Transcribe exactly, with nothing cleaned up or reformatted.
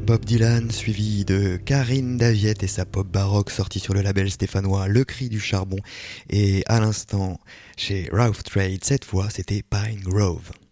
Bob Dylan, suivi de Karine Daviette et sa pop baroque sortie sur le label stéphanois Le Cri du Charbon. Et à l'instant, chez Rough Trade, cette fois, c'était Pine Grove.